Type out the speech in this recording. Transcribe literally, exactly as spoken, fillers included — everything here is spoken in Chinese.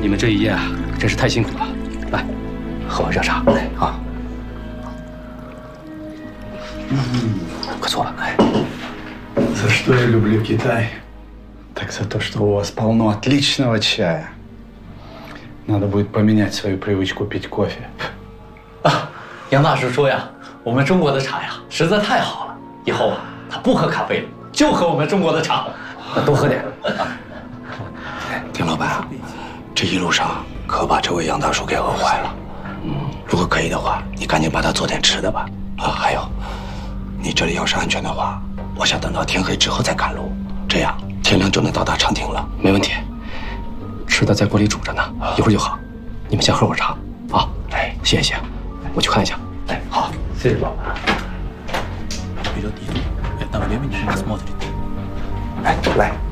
你们这一夜啊，真是太辛苦了。来，喝碗热茶。哎，啊。嗯，不错。哎。 За что я люблю Китай? Так за то, что у вас полно отличного чая. Надо будет поменять свою привычку пить кофе. 啊，杨大叔说呀，我们中国的茶呀实在太好了，以后啊他不喝咖啡了，就喝我们中国的茶。 那多喝点。 丁老板，这一路上可把这位杨大叔给饿坏了。嗯，如果可以的话，你赶紧帮他做点吃的吧。啊，还有，你这里要是安全的话，我想等到天黑之后再赶路，这样天亮就能到达长亭了。 没问题，吃的在锅里煮着呢，一会儿就好。你们先喝会儿茶啊。哎，歇一歇，我去看一下。 哎，好，谢谢老板。 哎，来。